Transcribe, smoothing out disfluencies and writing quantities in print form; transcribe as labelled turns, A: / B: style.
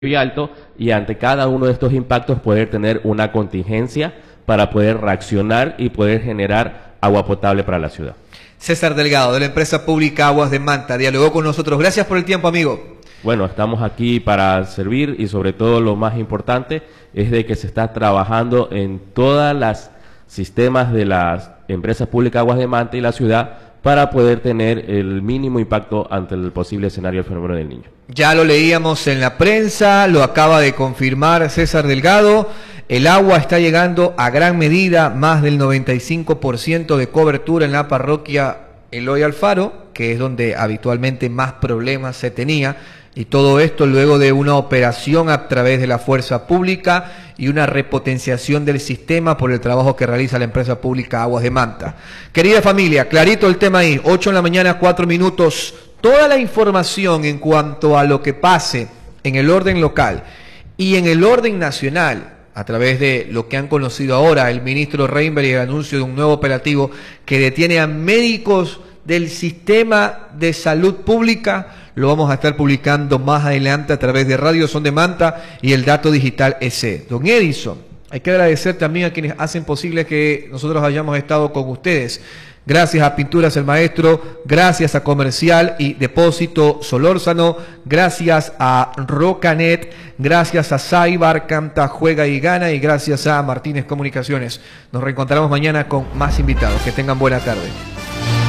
A: muy alto, y ante cada uno de estos impactos poder tener una contingencia para poder reaccionar y poder generar agua potable para la ciudad.
B: César Delgado, de la empresa pública Aguas de Manta, dialogó con nosotros. Gracias por el tiempo, amigo.
A: Bueno, estamos aquí para servir, y sobre todo lo más importante es de que se está trabajando en todas las sistemas de las empresas públicas Aguas de Manta y la ciudad para poder tener el mínimo impacto ante el posible escenario del fenómeno del Niño.
B: Ya lo leíamos en la prensa, lo acaba de confirmar César Delgado. El agua está llegando a gran medida, más del 95% de cobertura en la parroquia Eloy Alfaro, que es donde habitualmente más problemas se tenía. Y todo esto luego de una operación a través de la fuerza pública y una repotenciación del sistema por el trabajo que realiza la empresa pública Aguas de Manta. Querida familia, clarito el tema ahí, 8 de la mañana, 4 minutos. Toda la información en cuanto a lo que pase en el orden local y en el orden nacional, a través de lo que han conocido ahora el ministro Reinberg y el anuncio de un nuevo operativo que detiene a médicos del sistema de salud pública, lo vamos a estar publicando más adelante a través de Radio Son de Manta y el Dato Digital EC. Don Edison, hay que agradecer también a quienes hacen posible que nosotros hayamos estado con ustedes. Gracias a Pinturas El Maestro, gracias a Comercial y Depósito Solórzano, gracias a Rocanet, gracias a Saibar, Canta, Juega y Gana, y gracias a Martínez Comunicaciones. Nos reencontramos mañana con más invitados. Que tengan buena tarde.